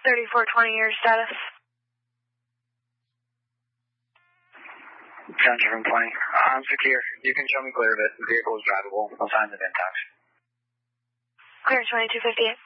3420, your status. Center from 20. I'm secure. You can show me clear of it. The vehicle is drivable. No signs of impact. Clear 2258.